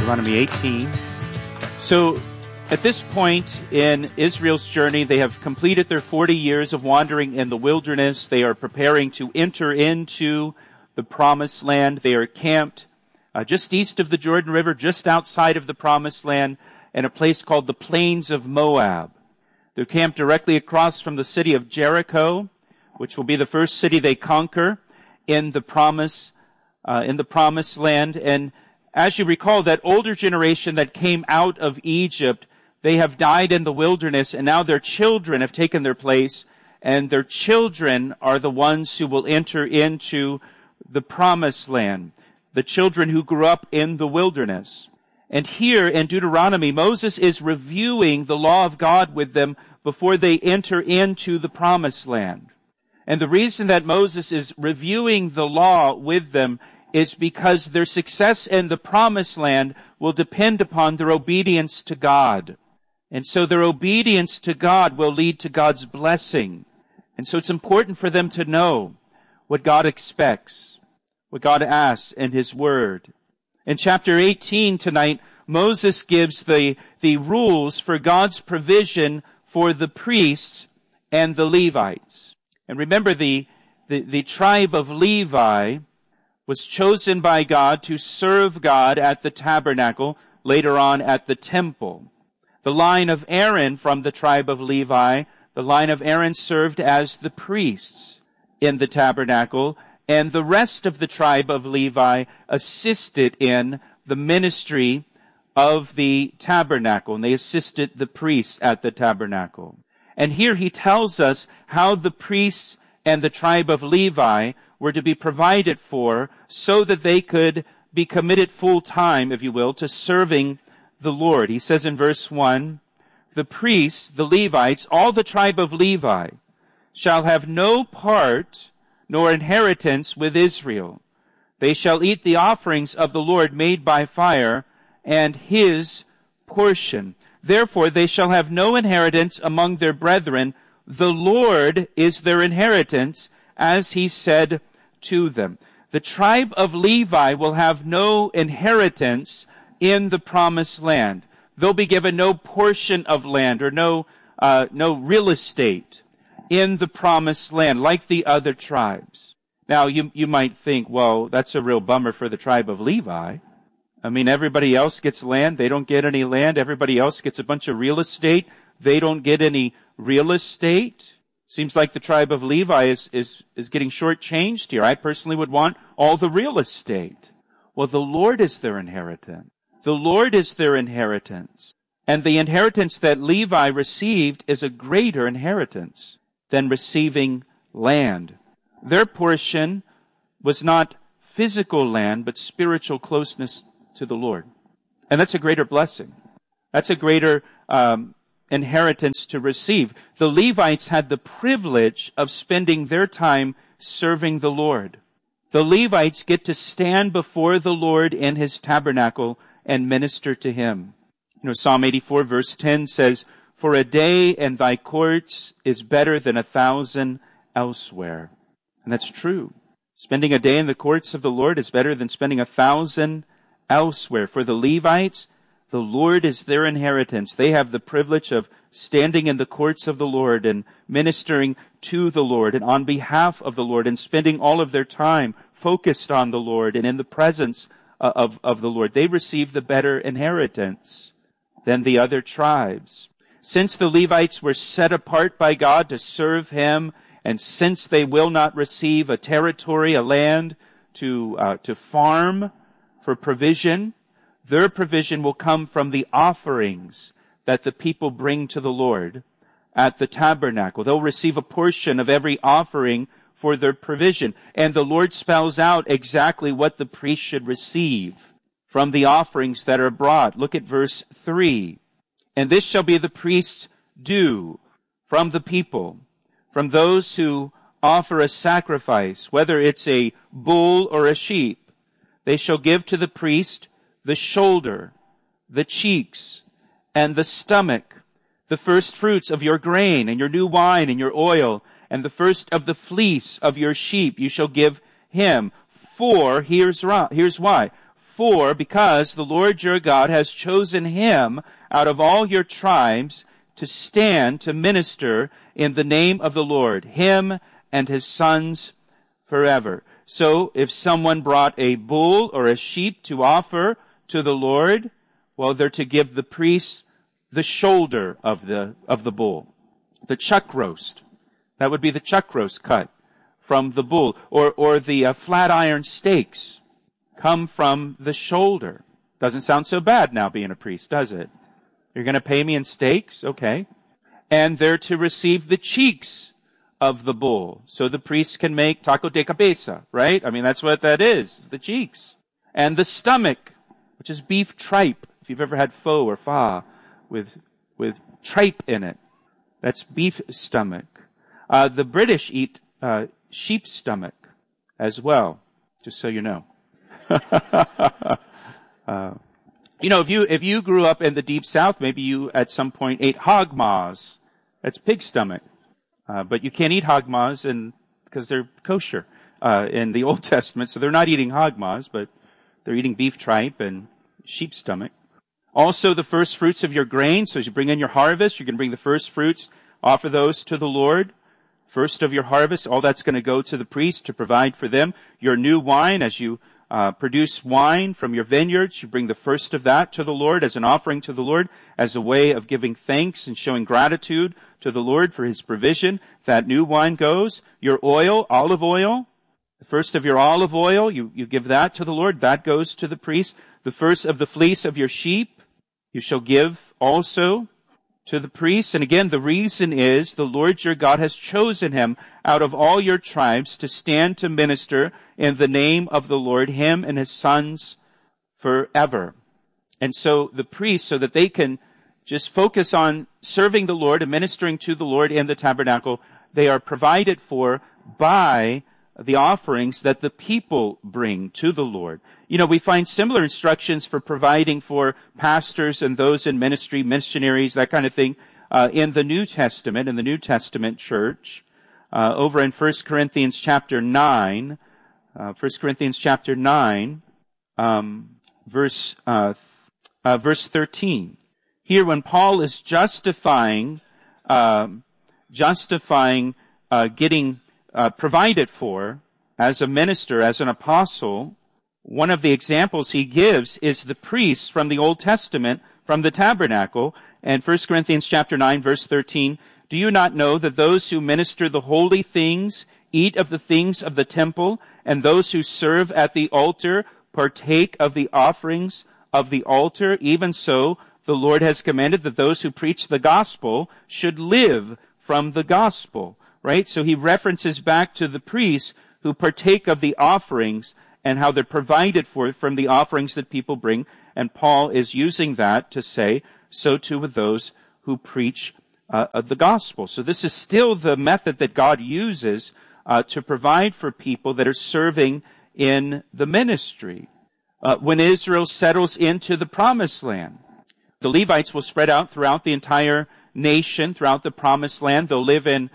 Deuteronomy 18. So at this point in Israel's journey, they have completed their 40 years of wandering in the wilderness. They are preparing to enter into the promised land. They are camped just east of the Jordan River, just outside of the promised land, in a place called the Plains of Moab. They're camped directly across from the city of Jericho, which will be the first city they conquer in the promised land. And as you recall, that older generation that came out of Egypt, they have died in the wilderness, and now their children have taken their place, and their children are the ones who will enter into the promised land, the children who grew up in the wilderness. And here in Deuteronomy, Moses is reviewing the law of God with them before they enter into the promised land. And the reason that Moses is reviewing the law with them is because their success in the promised land will depend upon their obedience to God. And so their obedience to God will lead to God's blessing. And so it's important for them to know what God expects, what God asks in His Word. In chapter 18 tonight, Moses gives the rules for God's provision for the priests and the Levites. And remember, the tribe of Levi was chosen by God to serve God at the tabernacle, later on at the temple. The line of Aaron from the tribe of Levi, the line of Aaron served as the priests in the tabernacle, and the rest of the tribe of Levi assisted in the ministry of the tabernacle, and they assisted the priests at the tabernacle. And here he tells us how the priests and the tribe of Levi were to be provided for so that they could be committed full time, if you will, to serving the Lord. He says in verse 1, the priests, the Levites, all the tribe of Levi, shall have no part nor inheritance with Israel. They shall eat the offerings of the Lord made by fire and His portion. Therefore they shall have no inheritance among their brethren. The Lord is their inheritance, as He said to them. The tribe of Levi will have no inheritance in the promised land. They'll be given no portion of land or no real estate in the promised land like the other tribes. Now you might think, well, that's a real bummer for the tribe of Levi. I mean, everybody else gets land. They don't get any land. Everybody else gets a bunch of real estate. They don't get any real estate. Seems like the tribe of Levi is getting shortchanged here. I personally would want all the real estate. Well, the Lord is their inheritance. The Lord is their inheritance. And the inheritance that Levi received is a greater inheritance than receiving land. Their portion was not physical land, but spiritual closeness to the Lord. And that's a greater blessing. That's a greater inheritance to receive. The Levites had the privilege of spending their time serving the Lord. The Levites get to stand before the Lord in His tabernacle and minister to Him. You know, Psalm 84 verse 10 says, "For a day in thy courts is better than 1,000 elsewhere." And that's true. Spending a day in the courts of the Lord is better than spending 1,000 elsewhere. For the Levites, the Lord is their inheritance. They have the privilege of standing in the courts of the Lord and ministering to the Lord and on behalf of the Lord and spending all of their time focused on the Lord and in the presence of the Lord. They receive the better inheritance than the other tribes. Since the Levites were set apart by God to serve Him, and since they will not receive a territory, a land to farm for provision, their provision will come from the offerings that the people bring to the Lord at the tabernacle. They'll receive a portion of every offering for their provision. And the Lord spells out exactly what the priest should receive from the offerings that are brought. Look at verse 3. "And this shall be the priest's due from the people, from those who offer a sacrifice, whether it's a bull or a sheep. They shall give to the priest the shoulder, the cheeks, and the stomach, the first fruits of your grain, and your new wine, and your oil, and the first of the fleece of your sheep you shall give him. For," here's why, because the Lord your God has chosen him out of all your tribes to stand to minister in the name of the Lord, him and his sons forever. So if someone brought a bull or a sheep to offer to the Lord, well, they're to give the priest the shoulder of the bull, the chuck roast. That would be the chuck roast cut from the bull, or the flat iron steaks come from the shoulder. Doesn't sound so bad now being a priest, does it? You're going to pay me in steaks? Okay. And they're to receive the cheeks of the bull. So the priests can make taco de cabeza, right? I mean, that's what that is, the cheeks. And the stomach, which is beef tripe. If you've ever had pho or fa with tripe in it, that's beef stomach. The British eat sheep's stomach as well, just so you know. If you grew up in the deep south, maybe you at some point ate hog maws. That's pig stomach. But you can't eat hog maws because they're kosher in the Old Testament. So they're not eating hog maws, but they're eating beef tripe and sheep stomach. Also the first fruits of your grain. So as you bring in your harvest, you're going to bring the first fruits, offer those to the Lord. First of your harvest, all that's going to go to the priest to provide for them. Your new wine, as you produce wine from your vineyards, you bring the first of that to the Lord as an offering to the Lord, as a way of giving thanks and showing gratitude to the Lord for his provision. That new wine goes. Your oil, olive oil, the first of your olive oil, you give that to the Lord. That goes to the priest. The first of the fleece of your sheep, you shall give also to the priests. And again, the reason is the Lord your God has chosen him out of all your tribes to stand to minister in the name of the Lord, him and his sons forever. And so the priests, so that they can just focus on serving the Lord and ministering to the Lord in the tabernacle, they are provided for by the offerings that the people bring to the Lord. We find similar instructions for providing for pastors and those in ministry, missionaries, that kind of thing, in the New Testament, in the New Testament church. Over in 1 Corinthians chapter 9, verse 13. Here, when Paul is justifying getting provided for as a minister, as an apostle, one of the examples he gives is the priests from the Old Testament, from the tabernacle. And 1 Corinthians chapter 9, verse 13, do you not know that those who minister the holy things eat of the things of the temple, and those who serve at the altar partake of the offerings of the altar? Even so, the Lord has commanded that those who preach the gospel should live from the gospel. Right? So he references back to the priests who partake of the offerings and how they're provided for from the offerings that people bring. And Paul is using that to say, so too with those who preach the gospel. So this is still the method that God uses to provide for people that are serving in the ministry. When Israel settles into the promised land, the Levites will spread out throughout the entire nation, throughout the promised land. They'll live in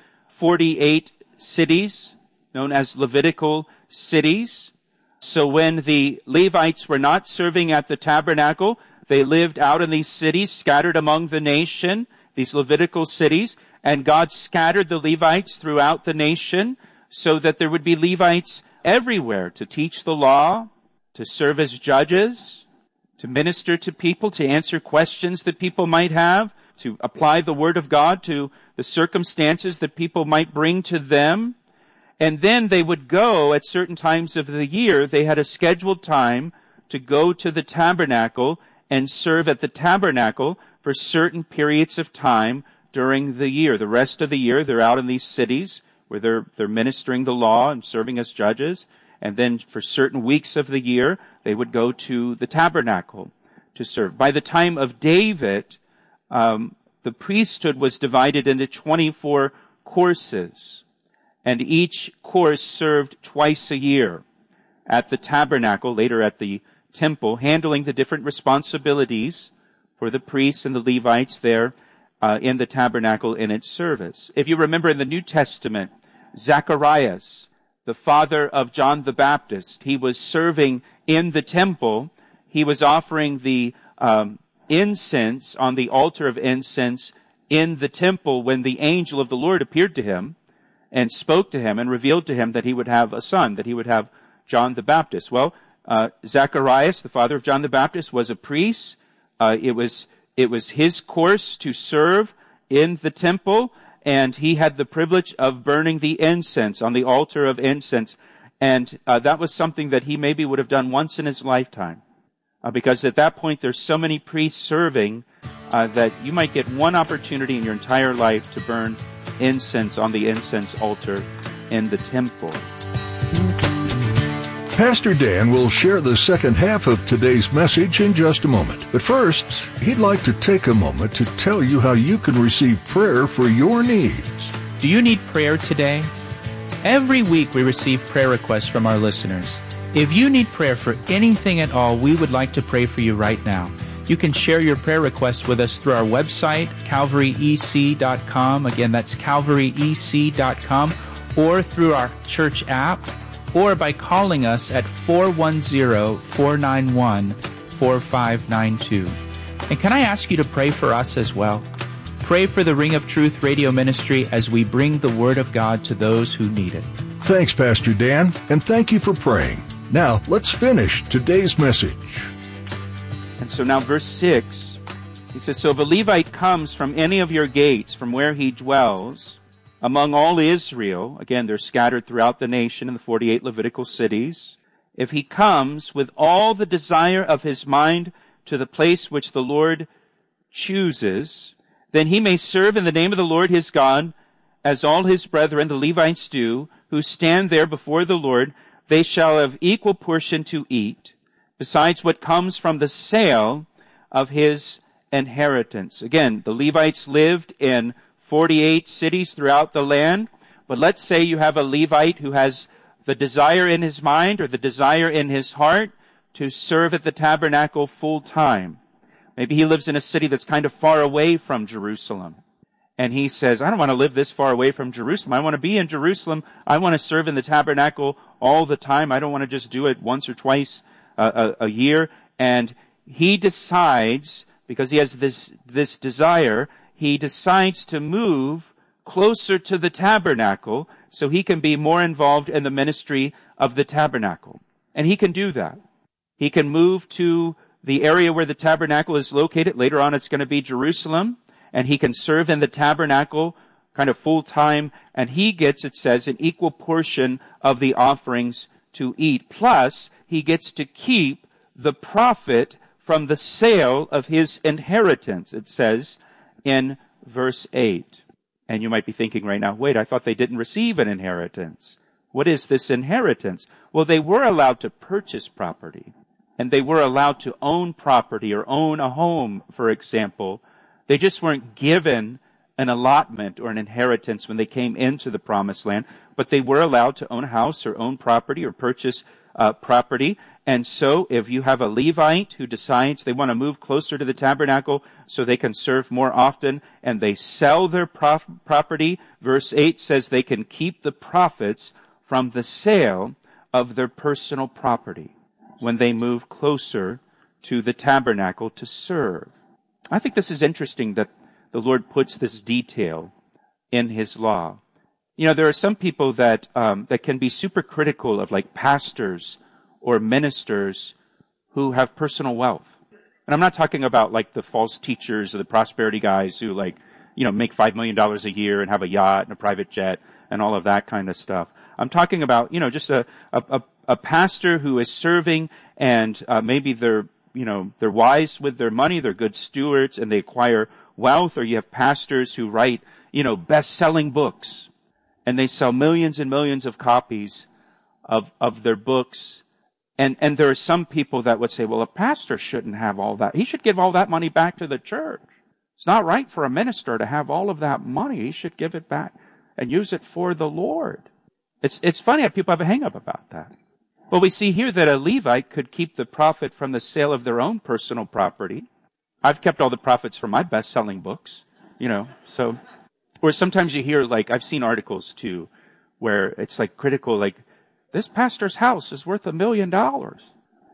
48 cities, known as Levitical cities. So when the Levites were not serving at the tabernacle, they lived out in these cities, scattered among the nation, these Levitical cities, and God scattered the Levites throughout the nation so that there would be Levites everywhere to teach the law, to serve as judges, to minister to people, to answer questions that people might have, to apply the word of God to the circumstances that people might bring to them. And then they would go at certain times of the year. They had a scheduled time to go to the tabernacle and serve at the tabernacle for certain periods of time during the year. The rest of the year, they're out in these cities where they're ministering the law and serving as judges. And then for certain weeks of the year, they would go to the tabernacle to serve. By the time of David, the priesthood was divided into 24 courses, and each course served twice a year at the tabernacle, later at the temple, handling the different responsibilities for the priests and the Levites there in the tabernacle in its service. If you remember in the New Testament, Zacharias, the father of John the Baptist, he was serving in the temple he was offering the incense on the altar of incense in the temple when the angel of the Lord appeared to him and spoke to him and revealed to him that he would have a son, that he would have John the Baptist. Well, Zacharias, the father of John the Baptist, was a priest. It was his course to serve in the temple, and he had the privilege of burning the incense on the altar of incense. And that was something that he maybe would have done once in his lifetime. Because at that point, there's so many priests serving that you might get one opportunity in your entire life to burn incense on the incense altar in the temple. Pastor Dan will share the second half of today's message in just a moment. But first, he'd like to take a moment to tell you how you can receive prayer for your needs. Do you need prayer today? Every week we receive prayer requests from our listeners. If you need prayer for anything at all, we would like to pray for you right now. You can share your prayer requests with us through our website, calvaryec.com. Again, that's calvaryec.com, or through our church app, or by calling us at 410-491-4592. And can I ask you to pray for us as well? Pray for the Ring of Truth radio ministry as we bring the Word of God to those who need it. Thanks, Pastor Dan, and thank you for praying. Now, let's finish today's message. And so now verse 6, he says, "So if a Levite comes from any of your gates, from where he dwells, among all Israel," again, they're scattered throughout the nation in the 48 Levitical cities, "if he comes with all the desire of his mind to the place which the Lord chooses, then he may serve in the name of the Lord his God, as all his brethren, the Levites, do, who stand there before the Lord. They shall have equal portion to eat, besides what comes from the sale of his inheritance." Again, the Levites lived in 48 cities throughout the land. But let's say you have a Levite who has the desire in his mind or the desire in his heart to serve at the tabernacle full time. Maybe he lives in a city that's kind of far away from Jerusalem. And he says, I don't want to live this far away from Jerusalem. I want to be in Jerusalem. I want to serve in the tabernacle all the time. I don't want to just do it once or twice a year. And he decides, because he has this desire, he decides to move closer to the tabernacle so he can be more involved in the ministry of the tabernacle. And he can do that. He can move to the area where the tabernacle is located. Later on, it's going to be Jerusalem. And he can serve in the tabernacle kind of full time. And he gets, it says, an equal portion of the offerings to eat. Plus, he gets to keep the profit from the sale of his inheritance, it says in verse 8. And you might be thinking right now, wait, I thought they didn't receive an inheritance. What is this inheritance? Well, they were allowed to purchase property. And they were allowed to own property or own a home, for example. They just weren't given an allotment or an inheritance when they came into the promised land. But they were allowed to own a house or own property or purchase property. And so if you have a Levite who decides they want to move closer to the tabernacle so they can serve more often, and they sell their property, verse 8 says they can keep the profits from the sale of their personal property when they move closer to the tabernacle to serve. I think this is interesting that the Lord puts this detail in his law. You know, there are some people that can be super critical of like pastors or ministers who have personal wealth. And I'm not talking about like the false teachers or the prosperity guys who like, you know, make $5 million a year and have a yacht and a private jet and all of that kind of stuff. I'm talking about, you know, just a pastor who is serving and maybe they're wise with their money, they're good stewards and they acquire wealth, or you have pastors who write, you know, best-selling books and they sell millions and millions of copies of their books. And there are some people that would say, well, a pastor shouldn't have all that. He should give all that money back to the church. It's not right for a minister to have all of that money. He should give it back and use it for the Lord. It's funny how people have a hang-up about that. Well, we see here that a Levite could keep the profit from the sale of their own personal property. I've kept all the profits from my best-selling books, you know, so. Or sometimes you hear, like, I've seen articles, too, where it's, like, critical, like, this pastor's house is worth $1 million.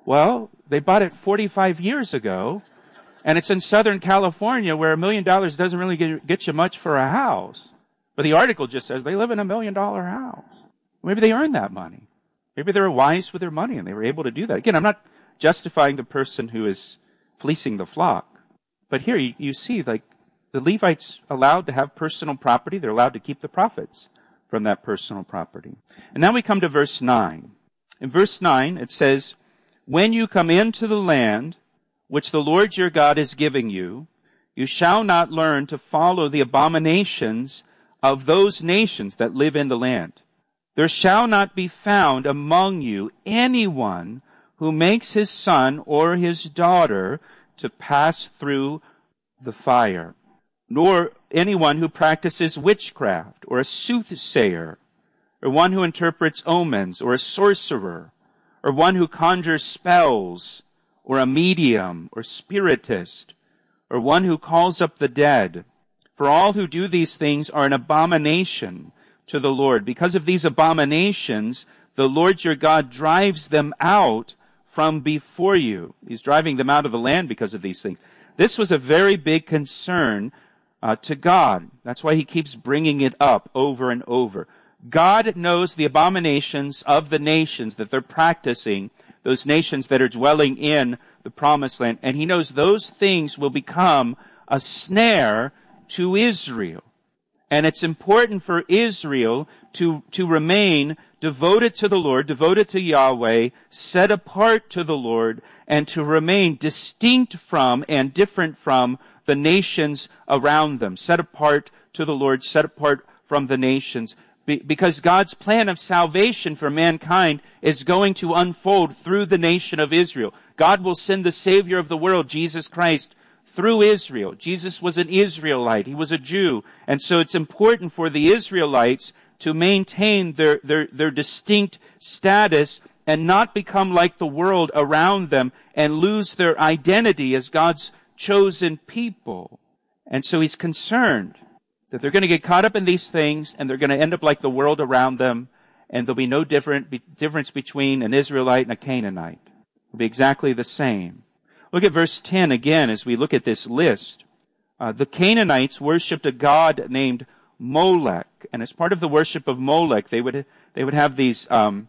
Well, they bought it 45 years ago, and it's in Southern California where $1 million doesn't really get you much for a house. But the article just says they live in $1 million house. Maybe they earned that money. Maybe they were wise with their money and they were able to do that. Again, I'm not justifying the person who is fleecing the flock. But here you see, like, the Levites allowed to have personal property. They're allowed to keep the profits from that personal property. And now we come to verse 9. In verse 9, it says, "When you come into the land which the Lord your God is giving you, you shall not learn to follow the abominations of those nations that live in the land. There shall not be found among you anyone who makes his son or his daughter to pass through the fire, nor anyone who practices witchcraft, or a soothsayer, or one who interprets omens, or a sorcerer, or one who conjures spells, or a medium, or spiritist, or one who calls up the dead. For all who do these things are an abomination to the Lord. Because of these abominations, the Lord your God drives them out from before you." He's driving them out of the land because of these things. This was a very big concern to God. That's why he keeps bringing it up over and over. God knows the abominations of the nations that they're practicing, those nations that are dwelling in the promised land, and he knows those things will become a snare to Israel. And it's important for Israel to remain devoted to the Lord, devoted to Yahweh, set apart to the Lord, and to remain distinct from and different from the nations around them. Set apart to the Lord, set apart from the nations. Because God's plan of salvation for mankind is going to unfold through the nation of Israel. God will send the Savior of the world, Jesus Christ, through Israel. Jesus was an Israelite. He was a Jew. And so it's important for the Israelites to maintain their distinct status and not become like the world around them and lose their identity as God's chosen people. And so he's concerned that they're going to get caught up in these things and they're going to end up like the world around them, and there'll be no difference between an Israelite and a Canaanite. It'll be exactly the same. Look at verse 10 again as we look at this list. The Canaanites worshipped a god named Molech, and as part of the worship of Molech, they would have these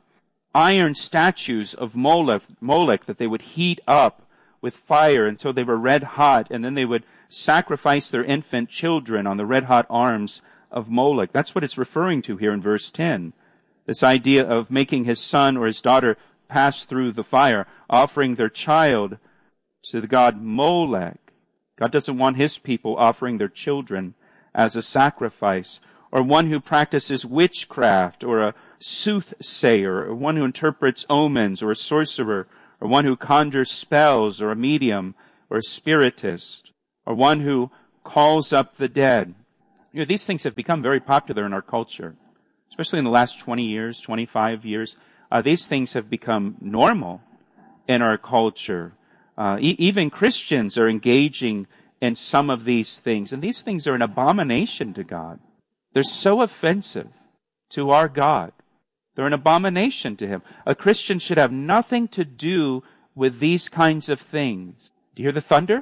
iron statues of Molech that they would heat up with fire until they were red hot, and then they would sacrifice their infant children on the red hot arms of Molech. That's what it's referring to here in verse 10. This idea of making his son or his daughter pass through the fire, offering their child to the god Molech. God doesn't want his people offering their children as a sacrifice. Or one who practices witchcraft, or a soothsayer, or one who interprets omens, or a sorcerer, or one who conjures spells, or a medium, or a spiritist, or one who calls up the dead. You know, these things have become very popular in our culture, especially in the last 20 years, 25 years. These things have become normal in our culture. Even Christians are engaging in some of these things, and these things are an abomination to God. They're so offensive to our God. They're an abomination to him. A Christian should have nothing to do with these kinds of things. Do you hear the thunder?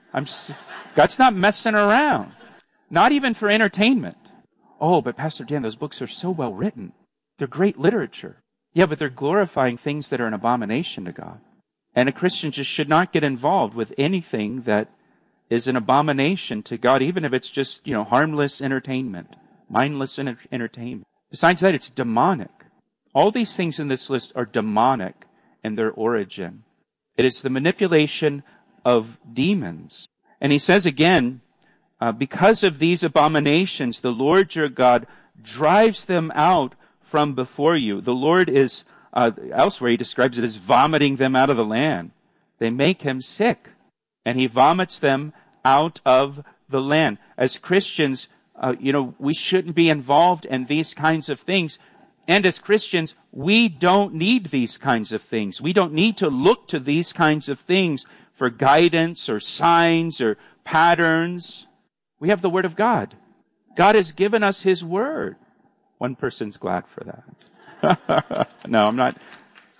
God's not messing around. Not even for entertainment. Oh, but Pastor Dan, those books are so well written. They're great literature. Yeah, but they're glorifying things that are an abomination to God. And a Christian just should not get involved with anything that is an abomination to God, even if it's just, harmless entertainment, mindless entertainment. Besides that, it's demonic. All these things in this list are demonic in their origin. It is the manipulation of demons. And he says again, because of these abominations, the Lord your God drives them out from before you. The Lord is, elsewhere he describes it as vomiting them out of the land. They make him sick, and he vomits them out of the land. As Christians, we shouldn't be involved in these kinds of things. And as Christians, we don't need these kinds of things. We don't need to look to these kinds of things for guidance or signs or patterns. We have the Word of God. God has given us His Word. One person's glad for that. No, I'm not.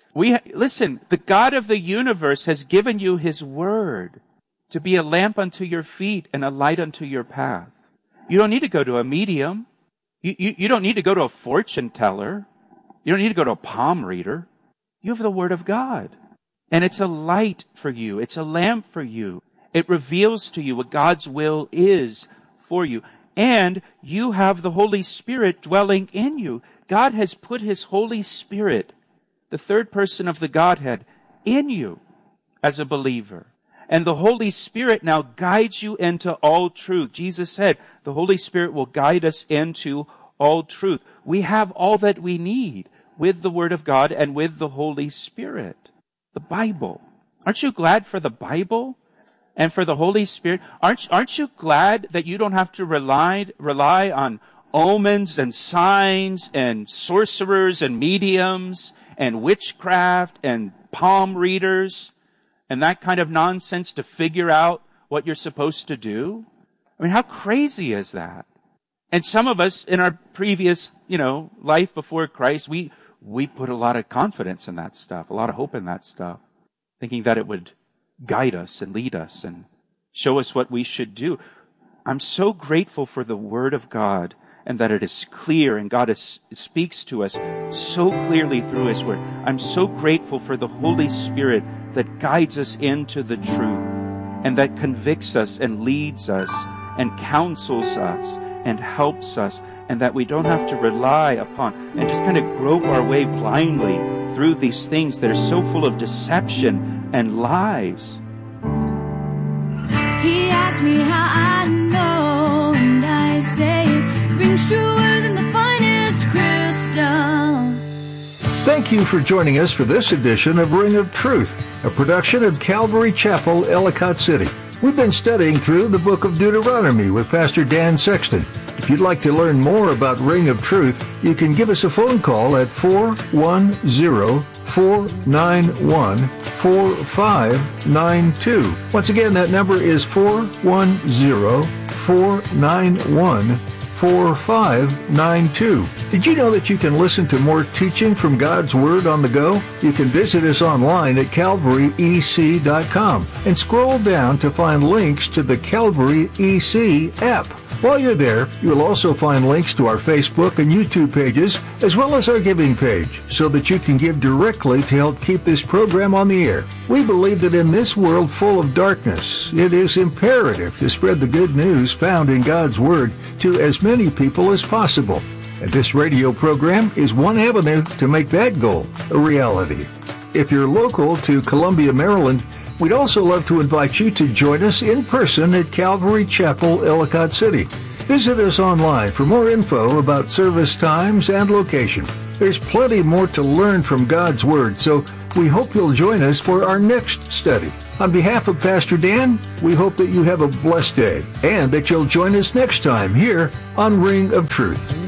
Listen, the God of the universe has given you His word to be a lamp unto your feet and a light unto your path. You don't need to go to a medium. You don't need to go to a fortune teller. You don't need to go to a palm reader. You have the word of God. And it's a light for you. It's a lamp for you. It reveals to you what God's will is for you. And you have the Holy Spirit dwelling in you. God has put His Holy Spirit, the third person of the Godhead, in you as a believer. And the Holy Spirit now guides you into all truth. Jesus said the Holy Spirit will guide us into all truth. We have all that we need with the Word of God and with the Holy Spirit. The Bible. Aren't you glad for the Bible and for the Holy Spirit? Aren't you glad that you don't have to rely on omens and signs and sorcerers and mediums and witchcraft and palm readers and that kind of nonsense to figure out what you're supposed to do? I mean, how crazy is that? And some of us in our previous, life before Christ, we put a lot of confidence in that stuff, a lot of hope in that stuff, thinking that it would guide us and lead us and show us what we should do. I'm so grateful for the Word of God and that it is clear and God speaks to us so clearly through His Word. I'm so grateful for the Holy Spirit that guides us into the truth and that convicts us and leads us and counsels us and helps us, and that we don't have to rely upon and just kind of grope our way blindly through these things that are so full of deception and lies. He asked me how I know, and I say it rings truer than the finest crystal. Thank you for joining us for this edition of Ring of Truth, a production of Calvary Chapel, Ellicott City. We've been studying through the book of Deuteronomy with Pastor Dan Sexton. If you'd like to learn more about Ring of Truth, you can give us a phone call at 410-491-4592. Once again, that number is 410-491-4592. Did you know that you can listen to more teaching from God's Word on the go? You can visit us online at calvaryec.com and scroll down to find links to the Calvary EC app. While you're there, you'll also find links to our Facebook and YouTube pages, as well as our giving page, so that you can give directly to help keep this program on the air. We believe that in this world full of darkness, it is imperative to spread the good news found in God's Word to as many people as possible. And this radio program is one avenue to make that goal a reality. If you're local to Columbia, Maryland, we'd also love to invite you to join us in person at Calvary Chapel, Ellicott City. Visit us online for more info about service times and location. There's plenty more to learn from God's Word, so we hope you'll join us for our next study. On behalf of Pastor Dan, we hope that you have a blessed day and that you'll join us next time here on Ring of Truth.